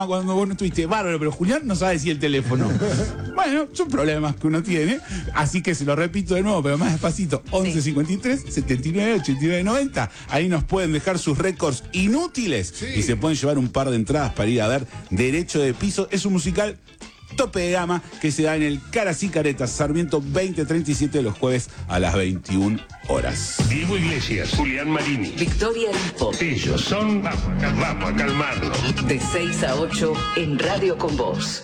cuando vos no estuviste, bárbaro, pero Julián no sabe decir el teléfono. Bueno, son problemas que uno tiene, así que se lo repito de nuevo, pero más despacito. 11 53 79 89 90. Ahí nos pueden dejar sus récords inútiles y se pueden llevar un par de entradas para ir a ver Derecho de Piso. Es un musical tope de gama que se da en el Caras y Caretas, Sarmiento 2037, los jueves a las 21 horas. Diego Iglesias, Julián Marini, Victoria Lipo. ellos son, vamos a calmarnos. De 6 a 8 en Radio con Vos.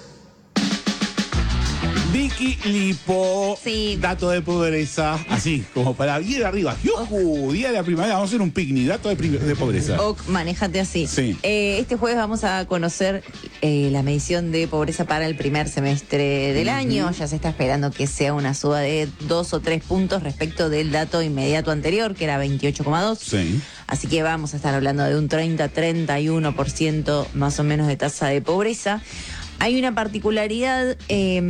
Vicky Lipo, Sí. dato de pobreza, así como para ir arriba. ¡Yujú! Día de la primavera, vamos a hacer un picnic, dato de pobreza. O manéjate así. Sí. Este jueves vamos a conocer la medición de pobreza para el primer semestre del año. Ya se está esperando que sea una suba de 2 o 3 puntos respecto del dato inmediato anterior, que era 28,2. Sí. Así que vamos a estar hablando de un 30-31% más o menos de tasa de pobreza. Hay una particularidad,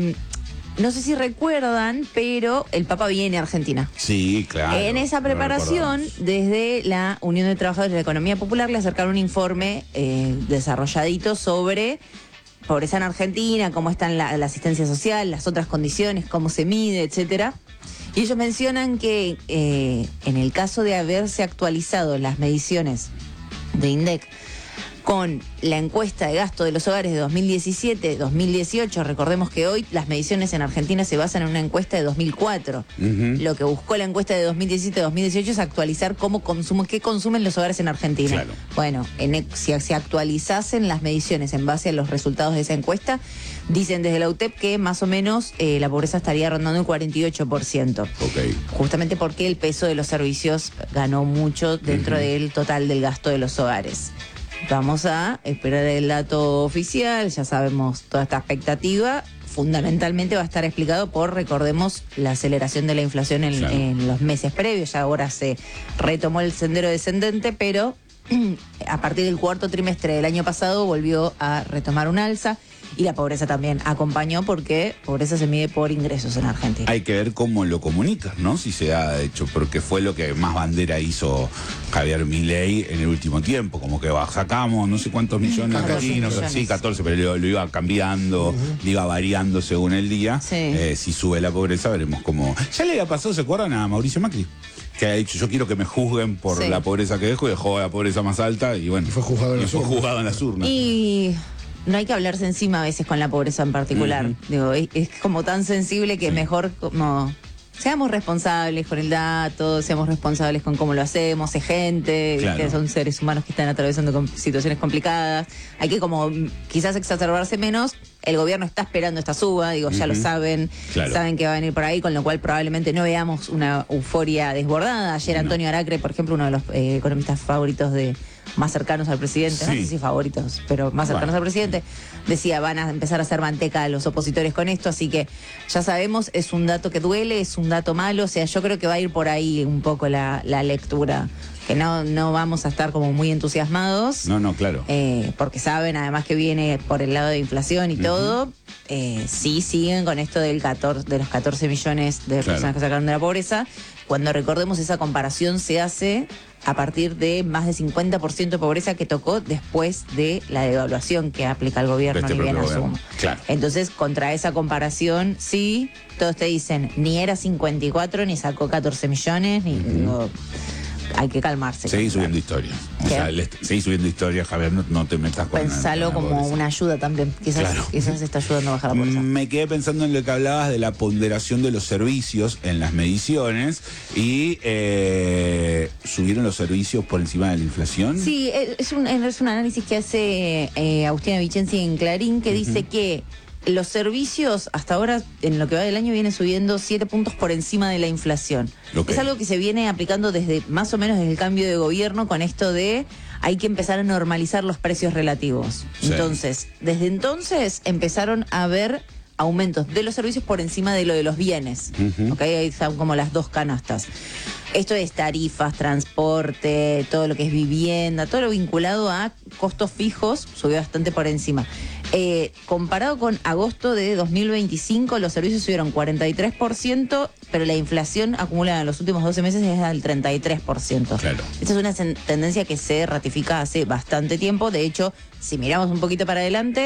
no sé si recuerdan, pero el Papa viene a Argentina. Sí, claro. En esa preparación, desde la Unión de Trabajadores de la Economía Popular le acercaron un informe desarrolladito sobre pobreza en Argentina, cómo está la asistencia social, las otras condiciones, cómo se mide, etcétera. Y ellos mencionan que en el caso de haberse actualizado las mediciones de INDEC con la encuesta de gasto de los hogares de 2017-2018, recordemos que hoy las mediciones en Argentina se basan en una encuesta de 2004. Lo que buscó la encuesta de 2017-2018 es actualizar qué consumen los hogares en Argentina. Claro. Bueno, si se actualizasen las mediciones en base a los resultados de esa encuesta, dicen desde la UTEP que más o menos la pobreza estaría rondando el 48%. Ok. Justamente porque el peso de los servicios ganó mucho dentro del total del gasto de los hogares. Vamos a esperar el dato oficial, ya sabemos toda esta expectativa. Fundamentalmente va a estar explicado por, recordemos, la aceleración de la inflación en los meses previos. Ya ahora se retomó el sendero descendente, pero a partir del cuarto trimestre del año pasado volvió a retomar un alza. Y la pobreza también acompañó, porque pobreza se mide por ingresos en Argentina. Hay que ver cómo lo comunicas, ¿no? Si se ha hecho, porque fue lo que más bandera hizo Javier Milei en el último tiempo, como que sacamos no sé cuántos millones de 14 gallinos, millones. sí, 14, pero lo iba cambiando, lo iba variando según el día. Sí. Si sube la pobreza, veremos cómo. Ya le había pasado, ¿se acuerdan a Mauricio Macri? Que ha dicho, yo quiero que me juzguen por Sí. la pobreza que dejo, y dejó la pobreza más alta y bueno. Fue juzgado en las urnas. juzgado en las urnas. Y no hay que hablarse encima a veces con la pobreza en particular. Digo, es como tan sensible que mejor como seamos responsables con el dato, seamos responsables con cómo lo hacemos, es gente, Claro. que son seres humanos que están atravesando situaciones complicadas. Hay que como quizás exacerbarse menos. El gobierno está esperando esta suba, digo, ya lo saben, Claro. saben que va a venir por ahí, con lo cual probablemente no veamos una euforia desbordada. Ayer Antonio Aracre, por ejemplo, uno de los economistas favoritos más cercanos al presidente, no Sí. sé si favoritos, pero más cercanos al presidente, decía, van a empezar a hacer manteca a los opositores con esto, así que ya sabemos, es un dato que duele, es un dato malo, o sea, yo creo que va a ir por ahí un poco la lectura, que no vamos a estar como muy entusiasmados. No, claro. Porque saben además que viene por el lado de inflación y todo. Sí siguen con esto de los 14 millones de personas que sacaron de la pobreza, cuando recordemos esa comparación se hace a partir de más de 50% de pobreza que tocó después de la devaluación que aplica el gobierno, Este ni bien propio asumo. gobierno. Claro. Entonces, contra esa comparación, sí, todos te dicen, ni era 54, ni sacó 14 millones, ni digo, hay que calmarse. Seguí subiendo historias. O ¿Qué? sea, seguí subiendo historias, Javier, no te metas con Pensalo con la como pobreza. una ayuda también. Quizás está ayudando a bajar la pobreza. Me quedé pensando en lo que hablabas de la ponderación de los servicios en las mediciones y subieron los servicios por encima de la inflación. Sí, es un análisis que hace Agustina Vicenzi en Clarín, que dice que los servicios hasta ahora, en lo que va del año, vienen subiendo 7 puntos por encima de la inflación. Ok. Es algo que se viene aplicando desde más o menos desde el cambio de gobierno, con esto de hay que empezar a normalizar los precios relativos. Sí. Entonces, desde entonces empezaron a haber aumentos de los servicios por encima de lo de los bienes. ¿Ok? Ahí están como las dos canastas. Esto es tarifas, transporte, todo lo que es vivienda, todo lo vinculado a costos fijos subió bastante por encima. Comparado con agosto de 2025, los servicios subieron 43%, pero la inflación acumulada en los últimos 12 meses es del 33%. Claro. Esta es una tendencia que se ratifica hace bastante tiempo. De hecho, si miramos un poquito para adelante,